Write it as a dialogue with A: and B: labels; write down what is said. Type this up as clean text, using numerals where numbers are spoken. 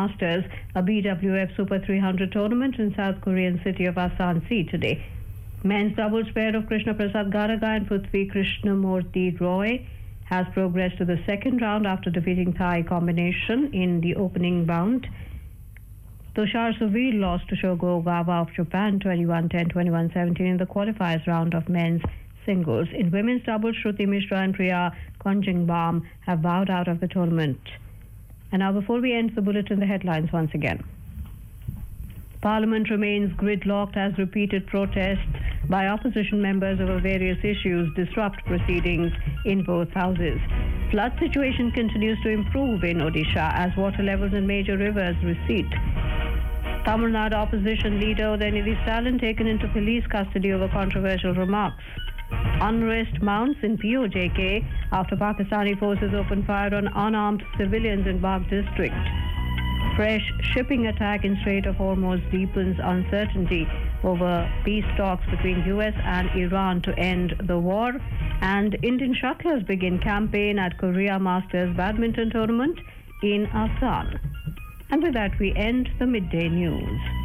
A: Masters, a BWF Super 300 tournament in South Korean city of Asansi today. Men's doubles pair of Krishna Prasad Garaga and Prithvi Krishnamurthy Roy has progressed to the second round after defeating Thai combination in the opening bout. Tushar Suvir lost to Shogo Ogawa of Japan 21-10, 21-17 in the qualifiers round of men's singles. In women's doubles, Shruti Mishra and Priya Konjingbam have bowed out of the tournament. And now, before we end the bulletin, the headlines once again. Parliament remains gridlocked as repeated protests by opposition members over various issues disrupt proceedings in both houses. Flood situation continues to improve in Odisha as water levels in major rivers recede. Tamil Nadu opposition leader Udayanidhi Stalin taken into police custody over controversial remarks. Unrest mounts in POJK after Pakistani forces opened fire on unarmed civilians in Bagh district. Fresh shipping attack in Strait of Hormuz deepens uncertainty over peace talks between US and Iran to end the war. And Indian shuttlers begin campaign at Korea Masters badminton tournament in Asan. And with that, we end the midday news.